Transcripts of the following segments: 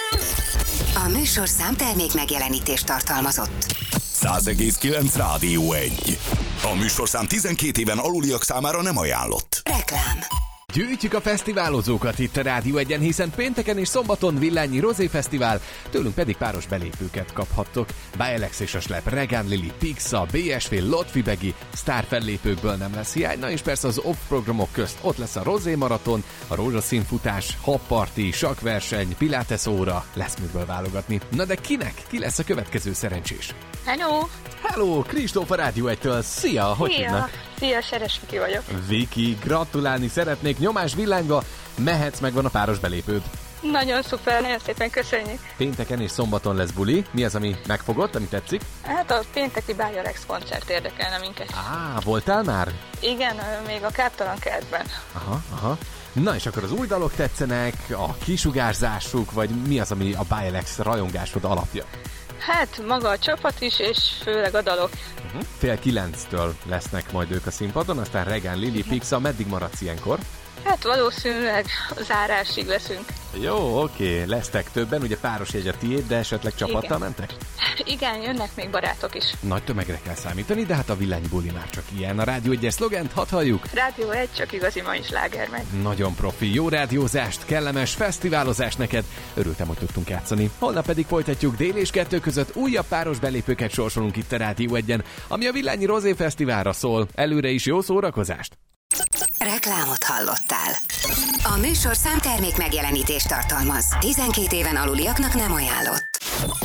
A műsorszám termék megjelenítést tartalmazott. 100,9 Rádió 1. A műsorszám 12 éven aluliak számára nem ajánlott. Reklám. Gyűjtjük a fesztiválozókat itt a Rádió 1-en, hiszen pénteken és szombaton Villányi Rozé Fesztivál, tőlünk pedig páros belépőket kaphattok. Bialex és a Slep, Regán Lili, Pixa, BSV, Lotfi Begi, sztár fellépőkből nem lesz hiány, na és persze az off programok közt ott lesz a Rozé Maraton, a rózsaszínfutás, hopparti, sakkverseny, pilates óra, lesz miből válogatni. Na de kinek? Ki lesz a következő szerencsés? Hello! Hello, Kristóf a Rádió 1-től. Szia, hogy hívnak? Szia, Seres Viki vagyok. Viki, gratulálni szeretnék, nyomás villányba, mehetsz, megvan a páros belépőd. Nagyon szuper, nagyon szépen köszönjük. Pénteken és szombaton lesz buli. Mi az, ami megfogott, ami tetszik? Hát a pénteki Bialex koncert érdekelne minket. Voltál már? Igen, még a Káptalan kertben. Aha. Na és akkor az új dalok tetszenek, a kisugárzásuk, vagy mi az, ami a Bialex rajongásod alapja? Hát maga a csapat is, és főleg a dalok. 8:30 lesznek majd ők a színpadon, aztán Regán, Lili, Pixa, meddig maradsz ilyenkor? Hát valószínűleg zárásig leszünk. Jó, oké, lesztek többen, ugye páros jegy a tiéd, de esetleg csapattal mentek? Igen, jönnek még barátok is. Nagy tömegre kell számítani, de hát a villánybuli már csak ilyen. A Rádió 1-es szlogent hadd halljuk. Rádió 1, csak igazi ma is sláger megy. Nagyon profi, jó rádiózást, kellemes fesztiválozást neked. Örültem, hogy tudtunk játszani. Holnap pedig folytatjuk dél és 2 között újabb páros belépőket sorsolunk itt a Rádió 1-en, ami a Villányi Rozé Fesztiválra szól. Előre is jó szórakozást! Reklámot hallottál. A műsorszám termék megjelenítést tartalmaz. 12 éven aluliaknak nem ajánlott.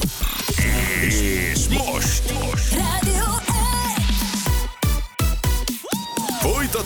És most! Rádió